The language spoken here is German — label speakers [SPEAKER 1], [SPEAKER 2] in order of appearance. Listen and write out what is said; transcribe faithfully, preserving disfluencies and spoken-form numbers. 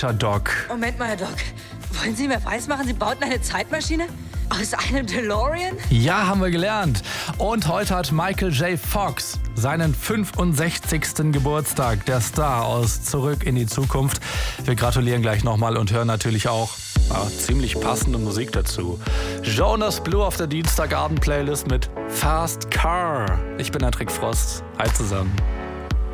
[SPEAKER 1] nostalgischer Doc.
[SPEAKER 2] Moment mal, Herr Doc. Wollen Sie mir weismachen, Sie bauten eine Zeitmaschine? Aus einem DeLorean?
[SPEAKER 1] Ja, haben wir gelernt. Und heute hat Michael J. Fox seinen fünfundsechzigsten Geburtstag. Der Star aus Zurück in die Zukunft. Wir gratulieren gleich nochmal und hören natürlich auch ah, ziemlich passende Musik dazu. Jonas Blue auf der Dienstagabend-Playlist mit Fast Car. Ich bin Patrick Frost. Hi zusammen.